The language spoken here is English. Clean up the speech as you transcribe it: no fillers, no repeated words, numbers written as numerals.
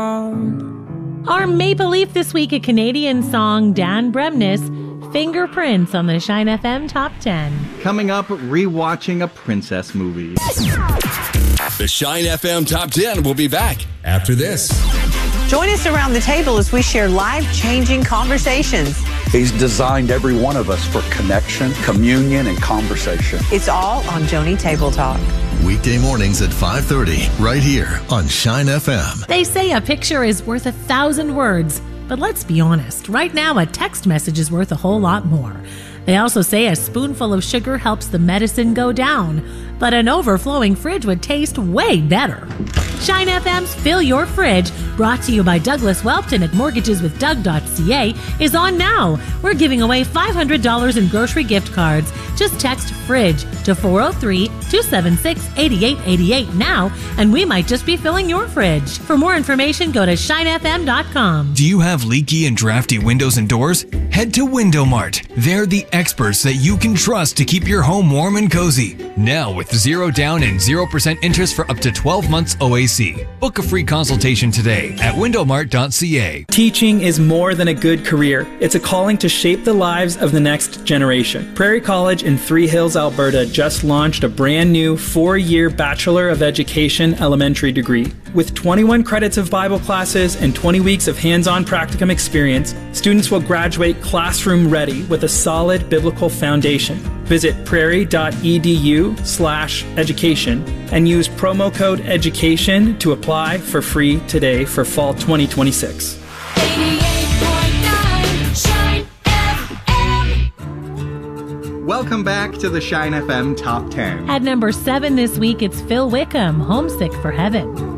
Our Maple Leaf this week, a Canadian song, Dan Bremnes, Fingerprints on the Shine FM Top 10. Coming up, rewatching a princess movie. The Shine FM Top 10 will be back after this. Join us around the table as we share life-changing conversations. He's designed every one of us for connection, communion, and conversation. It's all on Joni Table Talk. Weekday mornings at 5:30, right here on Shine FM. They say a picture is worth 1,000 words, but let's be honest. Right now, a text message is worth a whole lot more. They also say a spoonful of sugar helps the medicine go down, but an overflowing fridge would taste way better. Shine FM's Fill Your Fridge, brought to you by Douglas Welpton at mortgageswithdoug.ca, is on now. We're giving away $500 in grocery gift cards. Just text FRIDGE to 403-276-8888 now, and we might just be filling your fridge. For more information, go to shinefm.com. Do you have leaky and drafty windows and doors? Head to Window Mart. They're the experts that you can trust to keep your home warm and cozy. Now with 0 down and 0% interest for up to 12 months OAC. Book a free consultation today at windowmart.ca. Teaching is more than a good career. It's a calling to shape the lives of the next generation. Prairie College in Three Hills, Alberta just launched a brand new 4-year Bachelor of Education elementary degree. With 21 credits of Bible classes and 20 weeks of hands-on practicum experience, students will graduate classroom ready with a solid biblical foundation. Visit prairie.edu/education and use promo code EDUCATION to apply for free today for fall 2026. 88.9 Shine FM. Welcome back to the Shine FM Top 10. At number 7 this week, it's Phil Wickham, Homesick for Heaven.